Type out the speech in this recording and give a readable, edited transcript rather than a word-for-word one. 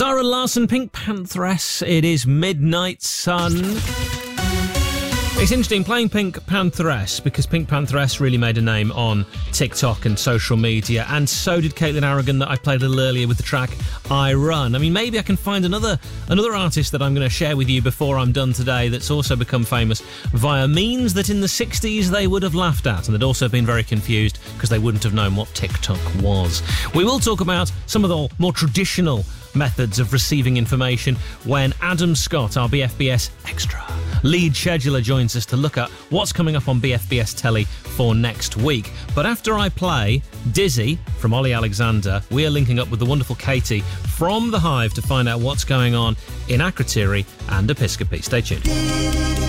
Zara Larsson, Pink Pantheress. It is Midnight Sun. It's interesting playing Pink Pantheress because Pink Pantheress really made a name on TikTok and social media, and so did Caitlin Aragon that I played a little earlier with the track I Run. I mean, maybe I can find another artist that I'm going to share with you before I'm done today that's also become famous via means that in the 60s they would have laughed at, and they'd also been very confused because they wouldn't have known what TikTok was. We will talk about some of the more traditional methods of receiving information when Adam Scott, our BFBS Extra lead scheduler, joins us to look at what's coming up on BFBS Telly for next week. But after I play Dizzy from Ollie Alexander, we are linking up with the wonderful Katie from The Hive to find out what's going on in Akrotiri and Episcopi. Stay tuned.